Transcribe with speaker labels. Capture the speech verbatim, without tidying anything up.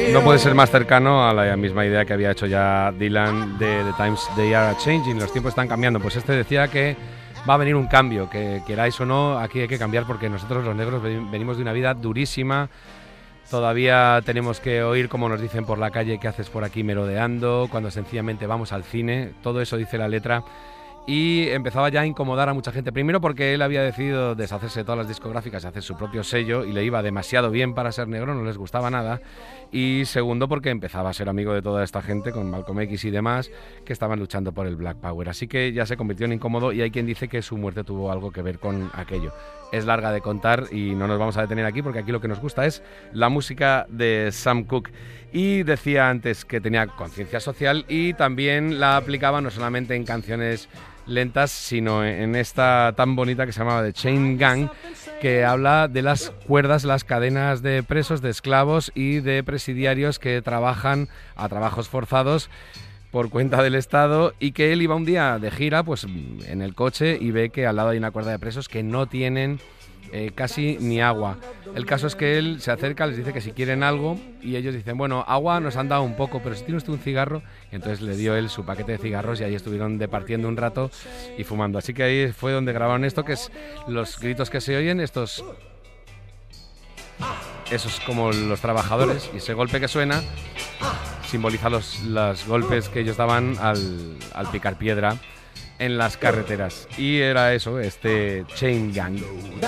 Speaker 1: no puede ser más cercano a la misma idea que había hecho ya Dylan de The Times They Are Changing, los tiempos están cambiando. Pues este decía que va a venir un cambio, que queráis o no, aquí hay que cambiar porque nosotros los negros venimos de una vida durísima. Todavía tenemos que oír como nos dicen por la calle qué haces por aquí merodeando, cuando sencillamente vamos al cine, todo eso dice la letra. Y empezaba ya a incomodar a mucha gente, primero porque él había decidido deshacerse de todas las discográficas y hacer su propio sello y le iba demasiado bien para ser negro, no les gustaba nada, y segundo porque empezaba a ser amigo de toda esta gente con Malcolm X y demás que estaban luchando por el Black Power, así que ya se convirtió en incómodo y hay quien dice que su muerte tuvo algo que ver con aquello. Es larga de contar y no nos vamos a detener aquí porque aquí lo que nos gusta es la música de Sam Cooke. Y decía antes que tenía conciencia social y también la aplicaba no solamente en canciones lentas, sino en esta tan bonita que se llamaba The Chain Gang, que habla de las cuerdas, las cadenas de presos, de esclavos y de presidiarios que trabajan a trabajos forzados por cuenta del Estado, y que él iba un día de gira pues en el coche y ve que al lado hay una cuerda de presos que no tienen eh, casi ni agua. El caso es que él se acerca, les dice que si quieren algo y ellos dicen, bueno, agua nos han dado un poco, pero si tiene usted un cigarro. Y entonces le dio él su paquete de cigarros y ahí estuvieron departiendo un rato y fumando. Así que ahí fue donde grabaron esto, que es los gritos que se oyen, estos... esos como los trabajadores, y ese golpe que suena simboliza los, los golpes que ellos daban al, al picar piedra en las carreteras. Y era eso, este Chain Gang.